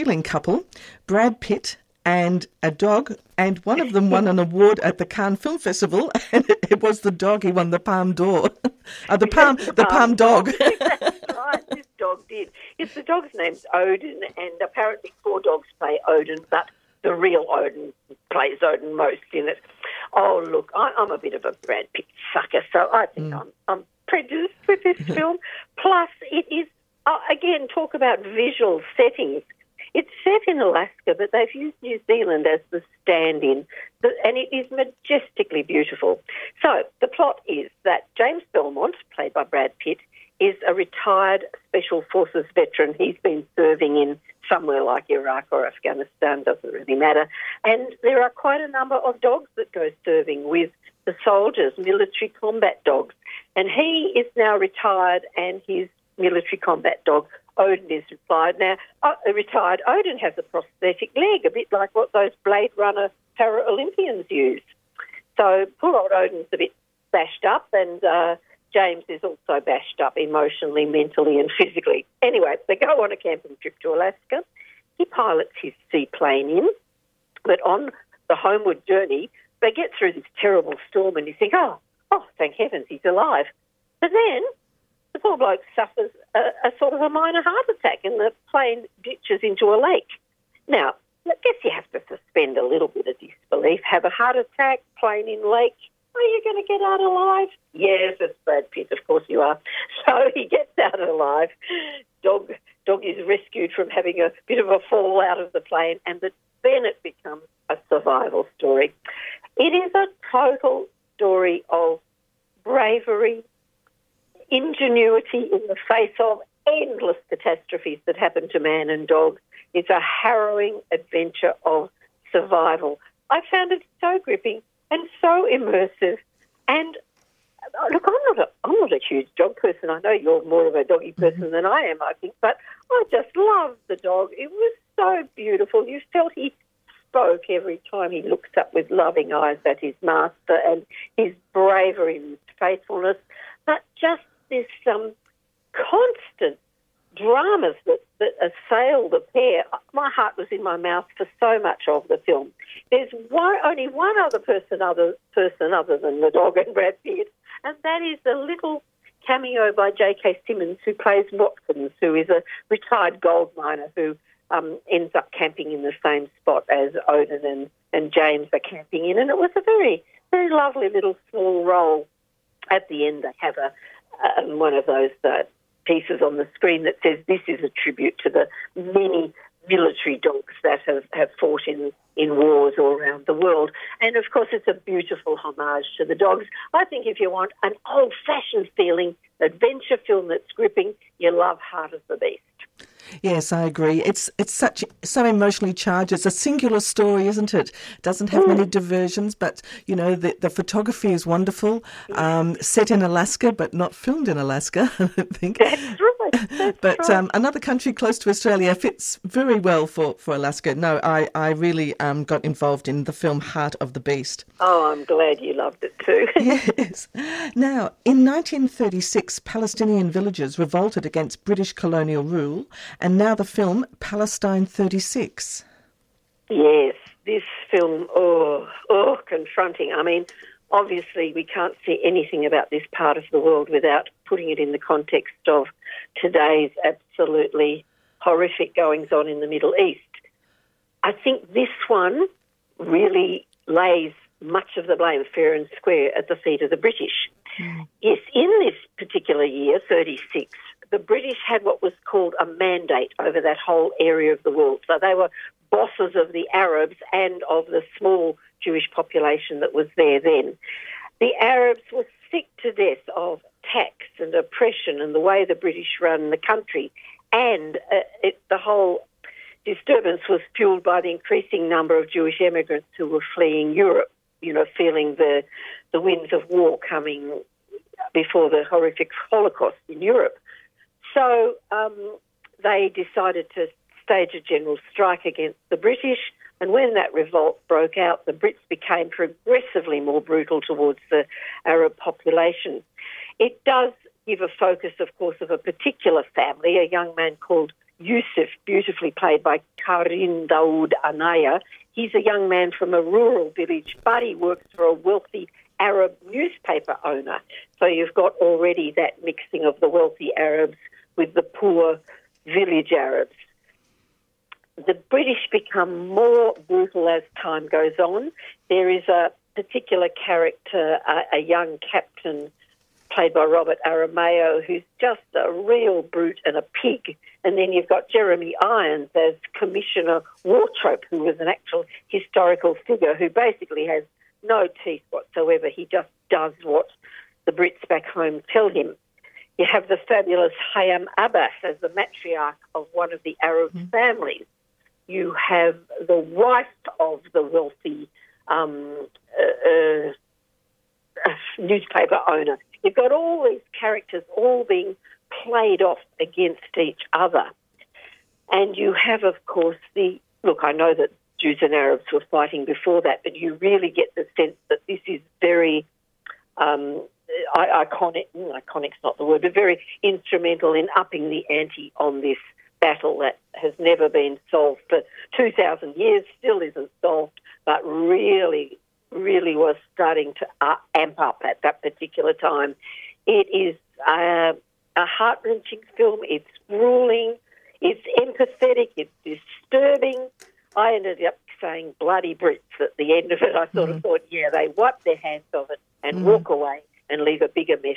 appealing couple, Brad Pitt and a dog, and one of them won an award at the Cannes Film Festival, and it was the dog. He won the Palme d'Or. The Palme dog. That's right, this dog did. Yes, the dog's name's Odin, and apparently 4 dogs play Odin, but the real Odin plays Odin most in it. Oh, look, I'm a bit of a Brad Pitt sucker, so I think I'm prejudiced with this film. Plus, it is, again, talk about visual settings. It's set in Alaska, but they've used New Zealand as the stand-in, and it is majestically beautiful. So the plot is that James Belmont, played by Brad Pitt, is a retired Special Forces veteran. He's been serving in somewhere like Iraq or Afghanistan, doesn't really matter. And there are quite a number of dogs that go serving with the soldiers, military combat dogs. And he is now retired, and his military combat dog, Odin, is retired. Odin has a prosthetic leg, a bit like what those Blade Runner Paralympians use. So poor old Odin's a bit bashed up, and James is also bashed up emotionally, mentally and physically. Anyway, they go on a camping trip to Alaska. He pilots his seaplane in, but on the homeward journey, they get through this terrible storm and you think, oh, thank heavens he's alive. But then the poor bloke suffers a sort of a minor heart attack and the plane ditches into a lake. Now, I guess you have to suspend a little bit of disbelief. Have a heart attack, plane in lake. Are you going to get out alive? Yes, it's Brad Pitt, of course you are. So he gets out alive. Dog is rescued from having a bit of a fall out of the plane, and then it becomes a survival story. It is a total story of bravery, ingenuity in the face of endless catastrophes that happen to man and dog. It's a harrowing adventure of survival. I found it so gripping and so immersive. And look, I'm not a huge dog person. I know you're more of a doggy person than I am, I think, but I just loved the dog. It was so beautiful. You felt he spoke every time he looked up with loving eyes at his master, and his bravery and his faithfulness, but just this constant dramas that assail the pair. My heart was in my mouth for so much of the film. There's only one other person other than the dog and Brad Pitt, and that is a little cameo by J.K. Simmons, who plays Watkins, who is a retired gold miner who ends up camping in the same spot as Odin and James are camping in. And it was a very, very lovely little small role. At the end, they have one of those pieces on the screen that says this is a tribute to the many military dogs that have fought in wars all around the world. And, of course, it's a beautiful homage to the dogs. I think if you want an old-fashioned feeling adventure film that's gripping, you love Heart of the Beast. Yes, I agree. It's so emotionally charged. It's a singular story, isn't it? Doesn't have many diversions, but, you know, the photography is wonderful. Set in Alaska, but not filmed in Alaska, I don't think. That's right. But another country close to Australia fits very well for Alaska. No, I really got involved in the film Heart of the Beast. Oh, I'm glad you loved it too. Yes. Now, in 1936, Palestinian villagers revolted against British colonial rule, and now the film Palestine 36. Yes, this film, confronting. I mean, obviously we can't see anything about this part of the world without putting it in the context of today's absolutely horrific goings-on in the Middle East. I think this one really lays much of the blame fair and square at the feet of the British. Yes, in this particular year, 36, the British had what was called a mandate over that whole area of the world. So they were bosses of the Arabs and of the small Jewish population that was there then. The Arabs were sick to death of tax and oppression and the way the British run the country. And the whole disturbance was fueled by the increasing number of Jewish immigrants who were fleeing Europe, you know, feeling the winds of war coming before the horrific Holocaust in Europe. So they decided to stage a general strike against the British, and when that revolt broke out, the Brits became progressively more brutal towards the Arab population. It does give a focus, of course, of a particular family, a young man called Yusuf, beautifully played by Karim Daoud Anaya. He's a young man from a rural village, but he works for a wealthy Arab newspaper owner. So you've got already that mixing of the wealthy Arabs with the poor village Arabs. The British become more brutal as time goes on. There is a particular character, a young captain played by Robert Aramayo, who's just a real brute and a pig. And then you've got Jeremy Irons as Commissioner Wauchope, who was an actual historical figure who basically has no teeth whatsoever. He just does what the Brits back home tell him. You have the fabulous Hayam Abbas as the matriarch of one of the Arab families. You have the wife of the wealthy newspaper owner. You've got all these characters all being played off against each other. And you have, of course, I know that Jews and Arabs were fighting before that, but you really get the sense that this is very iconic's not the word, but very instrumental in upping the ante on this battle that has never been solved for 2,000 years, still isn't solved, but really was starting to amp up at that particular time. It is a heart-wrenching film. It's grueling. It's empathetic. It's disturbing. I ended up saying bloody Brits at the end of it. I sort of thought, they wipe their hands of it and walk away and leave a bigger mess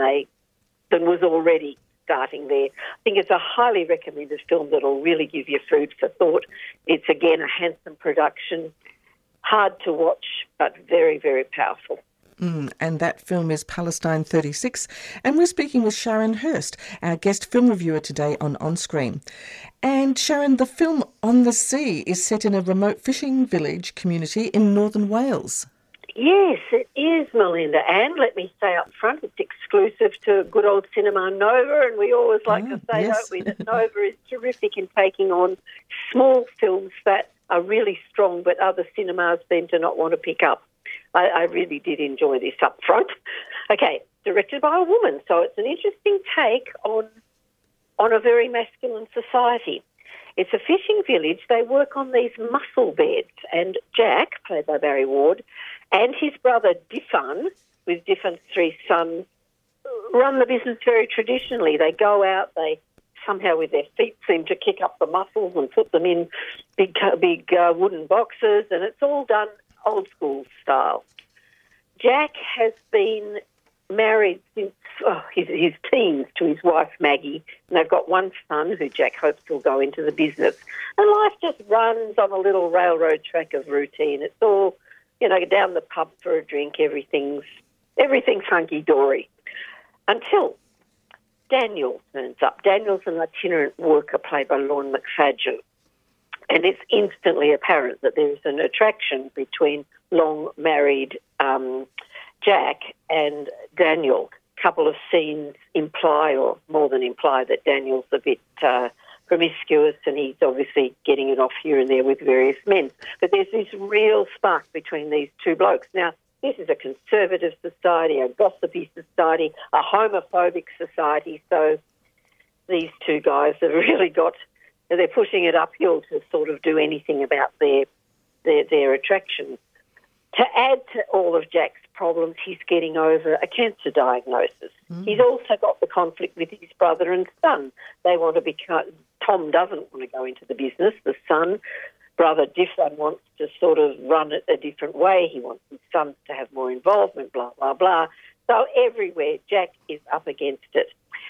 than was already starting there. I think it's a highly recommended film that will really give you food for thought. It's, again, a handsome production, hard to watch, but very, very powerful. And that film is Palestine 36. And we're speaking with Sharon Hurst, our guest film reviewer today on On-Screen. And Sharon, the film On the Sea is set in a remote fishing village community in northern Wales. Yes, it is, Melinda. And let me say up front, it's exclusive to good old Cinema Nova, and we always like to say, don't we, that Nova is terrific in taking on small films that are really strong, but other cinemas seem to not want to pick up. I really did enjoy this up front. Okay, directed by a woman, so it's an interesting take on a very masculine society. It's a fishing village. They work on these mussel beds, and Jack, played by Barry Ward, and his brother Diffan, with Diffan's three sons, run the business very traditionally. They go out, they somehow with their feet seem to kick up the mussels and put them in big wooden boxes, and it's all done old school style. Jack has been married since his teens to his wife Maggie, and they've got one son who Jack hopes will go into the business. And life just runs on a little railroad track of routine. It's all, down the pub for a drink, everything's hunky-dory. Until Daniel turns up. Daniel's an itinerant worker played by Lorne McFadgen. And it's instantly apparent that there is an attraction between long-married Jack and Daniel. A couple of scenes imply, or more than imply, that Daniel's a bit promiscuous, and he's obviously getting it off here and there with various men. But there's this real spark between these two blokes. Now, this is a conservative society, a gossipy society, a homophobic society, so these two guys have really got... They're pushing it uphill to sort of do anything about their attraction. To add to all of Jack's problems, he's getting over a cancer diagnosis. He's also got the conflict with his brother and son. They want to become... Tom doesn't want to go into the business. The son, brother Diffan, wants to sort of run it a different way. He wants his sons to have more involvement, blah, blah, blah. So everywhere, Jack is up against it.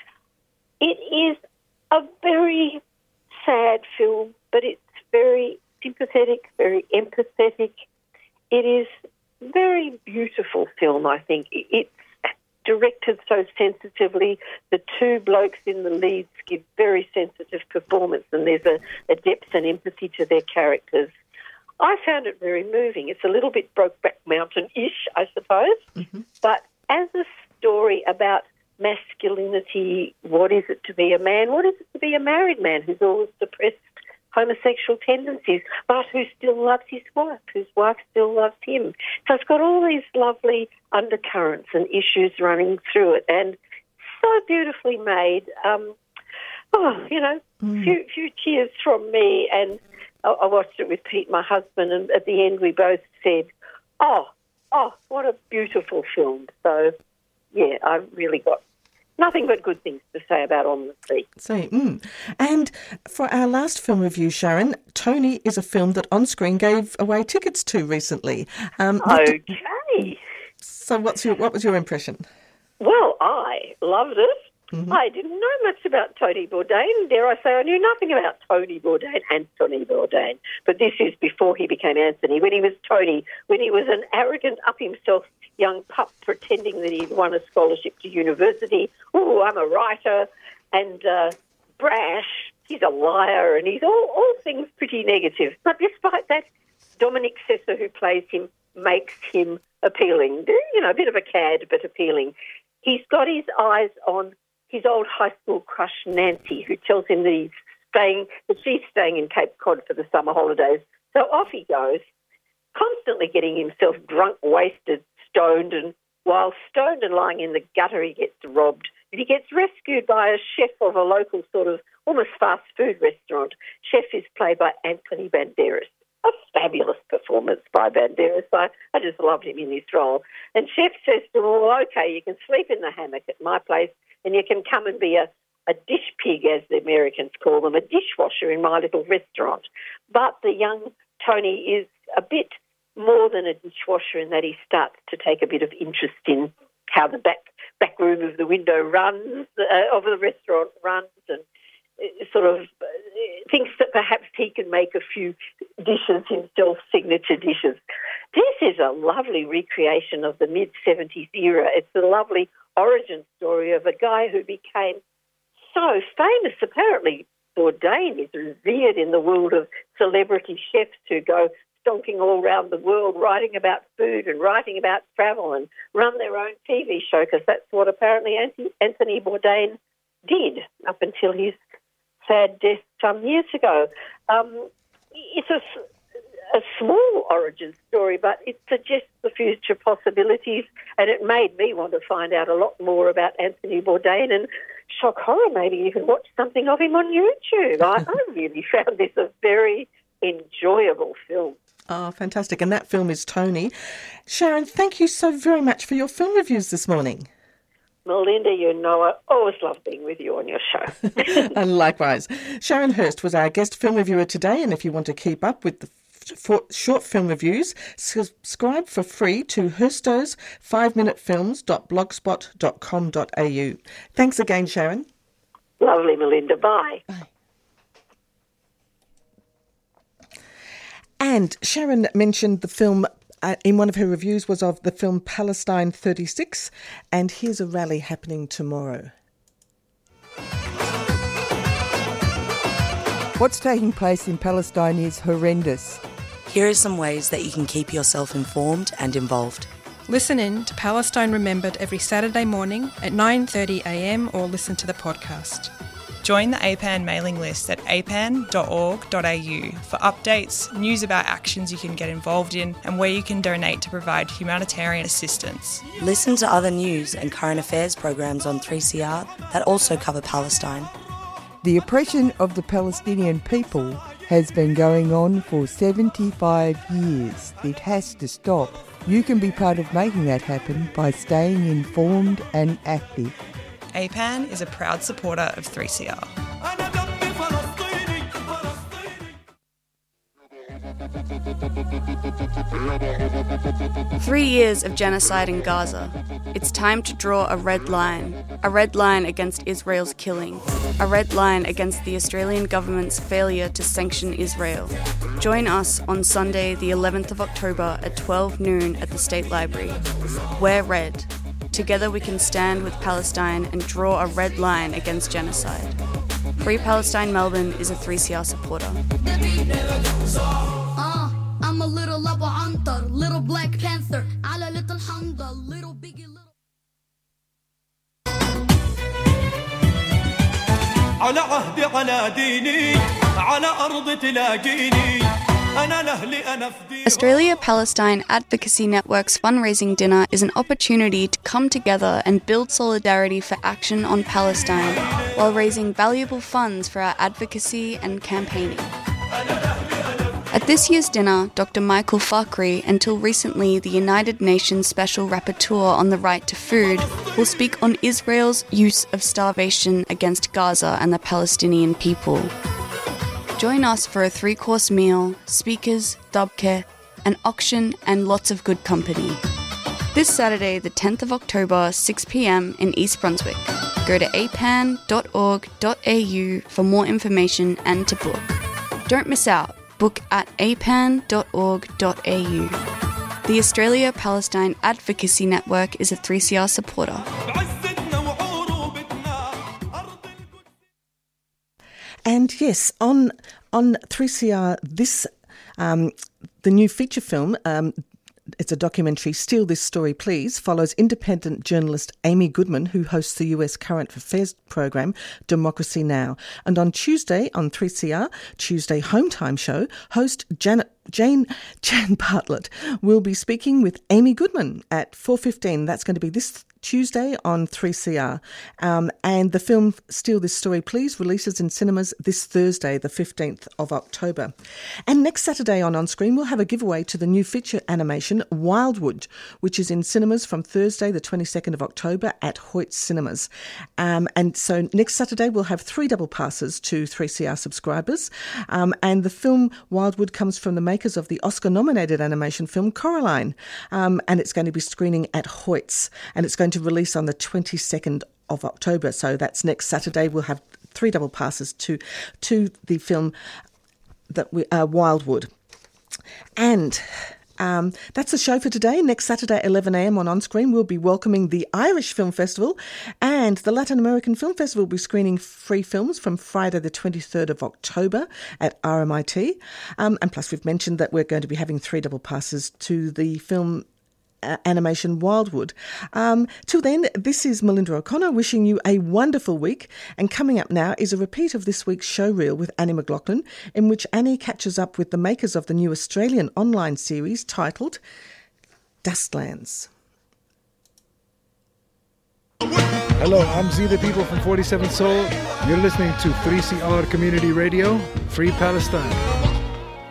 It is a very sad film, but it's very sympathetic, very empathetic. It is a very beautiful film, I think. It's directed so sensitively. The two blokes in the leads give very sensitive performance, and there's a depth and empathy to their characters. I found it very moving. It's a little bit Brokeback Mountain-ish, I suppose, but as a story about masculinity, what is it to be a man? What is it to be a married man who's always suppressed homosexual tendencies, but who still loves his wife, whose wife still loves him? So it's got all these lovely undercurrents and issues running through it, and so beautifully made. Few cheers from me, and I watched it with Pete, my husband, and at the end we both said, oh, what a beautiful film. So, yeah, I really got nothing but good things to say about On the Sea. And for our last film review, Sharon, Tony is a film that On Screen gave away tickets to recently. Okay. So what was your impression? Well, I loved it. I didn't know much about Tony Bourdain. Dare I say I knew nothing about Tony Bourdain, Anthony Bourdain. But this is before he became Anthony. When he was Tony, when he was an arrogant, up himself young pup pretending that he'd won a scholarship to university. Oh, I'm a writer. And brash. He's a liar, and he's all things pretty negative. But despite that, Dominic Sessa, who plays him, makes him appealing. You know, a bit of a cad, but appealing. He's got his eyes on his old high school crush, Nancy, who tells him that she's staying in Cape Cod for the summer holidays. So off he goes, constantly getting himself drunk, wasted, stoned, and while stoned and lying in the gutter, he gets robbed. And he gets rescued by a chef of a local sort of almost fast food restaurant. Chef is played by Anthony Banderas. A fabulous performance by Banderas. I just loved him in this role. And Chef says to him, well, okay, you can sleep in the hammock at my place and you can come and be a dish pig, as the Americans call them, a dishwasher in my little restaurant. But the young Tony is a bit more than a dishwasher in that he starts to take a bit of interest in how the back room of the window runs, of the restaurant runs, and sort of thinks that perhaps he can make a few dishes himself, signature dishes. This is a lovely recreation of the mid-70s era. It's a lovely origin story of a guy who became so famous. Apparently, Bourdain is revered in the world of celebrity chefs who go stonking all around the world, writing about food and writing about travel and run their own TV show, because that's what apparently Anthony Bourdain did up until his sad death some years ago. It's a small origin story, but it suggests the future possibilities, and it made me want to find out a lot more about Anthony Bourdain and shock horror, maybe even watch something of him on YouTube. I really found this a very enjoyable film. Oh, fantastic. And that film is Tony. Sharon, thank you so very much for your film reviews this morning. Melinda, you know I always love being with you on your show. And likewise. Sharon Hurst was our guest film reviewer today, and if you want to keep up with the short film reviews, subscribe for free to Hursto's 5minutefilms.blogspot.com.au. Thanks again, Sharon. Lovely, Melinda. Bye. Bye. And Sharon mentioned the film in one of her reviews was of the film Palestine 36, and here's a rally happening tomorrow. What's taking place in Palestine is horrendous. Here are some ways that you can keep yourself informed and involved. Listen in to Palestine Remembered every Saturday morning at 9:30am or listen to the podcast. Join the APAN mailing list at apan.org.au for updates, news about actions you can get involved in, and where you can donate to provide humanitarian assistance. Listen to other news and current affairs programs on 3CR that also cover Palestine. The oppression of the Palestinian people has been going on for 75 years. It has to stop. You can be part of making that happen by staying informed and active. APAN is a proud supporter of 3CR. 3 years of genocide in Gaza. It's time to draw a red line against Israel's killing, a red line against the Australian government's failure to sanction Israel. Join us on Sunday, the 11th of October at 12 noon at the State Library. Wear red. Together we can stand with Palestine and draw a red line against genocide. Free Palestine Melbourne is a 3CR supporter. I'm a little Abu Antar, little Black Panther, ala little Handa, little Biggie, little... على عهدي على ديني على أرض تلاقيني Australia Palestine Advocacy Network's fundraising dinner is an opportunity to come together and build solidarity for action on Palestine while raising valuable funds for our advocacy and campaigning. At this year's dinner, Dr. Michael Fakhri, until recently the United Nations Special Rapporteur on the Right to Food, will speak on Israel's use of starvation against Gaza and the Palestinian people. Join us for a 3-course meal, speakers, dabke, an auction and lots of good company. This Saturday, the 10th of October, 6 p.m. in East Brunswick. Go to apan.org.au for more information and to book. Don't miss out. Book at apan.org.au. The Australia Palestine Advocacy Network is a 3CR supporter. And yes, on 3CR, this the new feature film. It's a documentary, Steal This Story Please, follows independent journalist Amy Goodman, who hosts the US current affairs program Democracy Now! And on Tuesday on 3CR, Tuesday Home Time Show, host Jan Bartlett will be speaking with Amy Goodman at 4:15. That's going to be this Tuesday on 3CR. And the film Steal This Story Please releases in cinemas this Thursday, the 15th of October. And next Saturday on On-Screen, we'll have a giveaway to the new feature animation Wildwood, which is in cinemas from Thursday, the 22nd of October at Hoyt Cinemas. And so next Saturday, we'll have 3 double passes to 3CR subscribers. And the film Wildwood comes from the makers of the Oscar-nominated animation film Coraline. And it's going to be screening at Hoyt's. And it's going to release on the 22nd of October. So that's next Saturday. We'll have 3 double passes to the film Wildwood. And that's the show for today. Next Saturday at 11 a.m. on On-Screen, we'll be welcoming the Irish Film Festival, and the Latin American Film Festival will be screening free films from Friday the 23rd of October at RMIT. And plus we've mentioned that we're going to be having 3 double passes to the film animation Wildwood. Till then, this is Melinda O'Connor wishing you a wonderful week. And coming up now is a repeat of this week's showreel with Annie McLaughlin, in which Annie catches up with the makers of the new Australian online series titled Dustlands. Hello, I'm Z the People from 47 Soul. You're listening to 3CR Community Radio, Free Palestine.